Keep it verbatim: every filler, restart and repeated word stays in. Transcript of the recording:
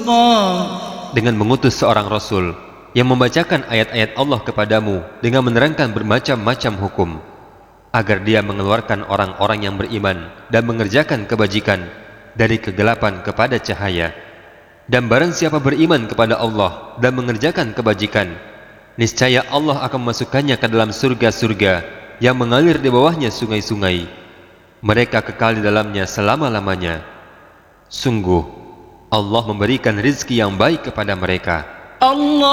رزقا dengan mengutus seorang Rasul yang membacakan ayat-ayat Allah kepadamu dengan menerangkan bermacam-macam hukum, agar dia mengeluarkan orang-orang yang beriman dan mengerjakan kebajikan dari kegelapan kepada cahaya. Dan barang siapa beriman kepada Allah dan mengerjakan kebajikan, niscaya Allah akan memasukkannya ke dalam surga-surga yang mengalir di bawahnya sungai-sungai. Mereka kekal di dalamnya selama-lamanya. Sungguh, Allah memberikan rizki yang baik kepada mereka. الله